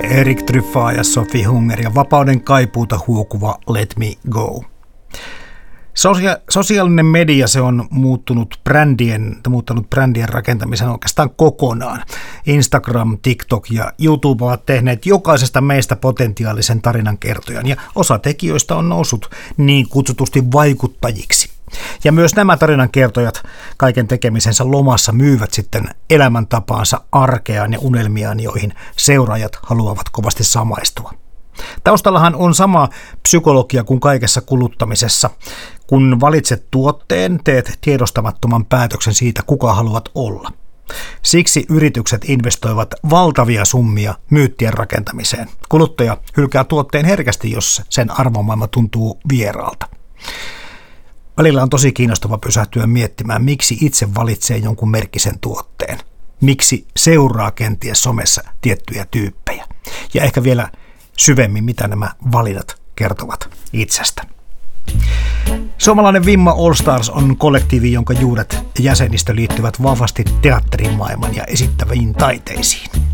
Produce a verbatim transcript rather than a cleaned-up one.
Erik Truffat ja Sophie Hunger ja vapauden kaipuuta huokuva Let Me Go. Sosia- sosiaalinen media, se on muuttunut brändien, muuttanut brändien rakentamisen oikeastaan kokonaan. Instagram, TikTok ja YouTube ovat tehneet jokaisesta meistä potentiaalisen tarinankertojan ja osa tekijöistä on noussut niin kutsutusti vaikuttajiksi. Ja myös nämä tarinankertojat kaiken tekemisensä lomassa myyvät sitten elämäntapaansa, arkeaan ja unelmiaan, joihin seuraajat haluavat kovasti samaistua. Taustallahan on sama psykologia kuin kaikessa kuluttamisessa. Kun valitset tuotteen, teet tiedostamattoman päätöksen siitä, kuka haluat olla. Siksi yritykset investoivat valtavia summia myyttien rakentamiseen. Kuluttaja hylkää tuotteen herkästi, jos sen arvomaailma tuntuu vieraalta. Välillä on tosi kiinnostava pysähtyä miettimään, miksi itse valitsee jonkun merkkisen tuotteen. Miksi seuraa kenties somessa tiettyjä tyyppejä. Ja ehkä vielä syvemmin, mitä nämä valinnat kertovat itsestä. Suomalainen Vimma All Stars on kollektiivi, jonka juuret ja jäsenistö liittyvät vahvasti teatterimaailman ja esittäviin taiteisiin.